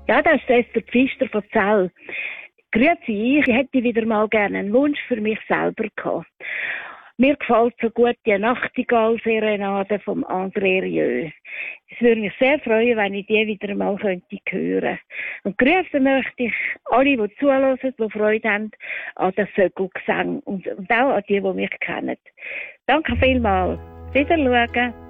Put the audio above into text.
Ja, das ist der Pfister von Zell. Grüezi, ich hätte wieder mal gerne einen Wunsch für mich selber gehabt. Mir gefällt so gut die Nachtigall-Serenade vom André Rieu. Es würde mich sehr freuen, wenn ich die wieder mal könnte hören. Und grüßen möchte ich alle, die zuhören, die Freude haben an den Vögelgesang und auch an die mich kennen. Danke vielmals. Wiederschauen.